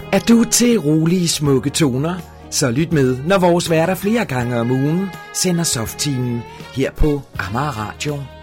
Er du til rolige, smukke toner? Så lyt med, når vores værter flere gange om ugen sender Softtimen her på Amager Radio.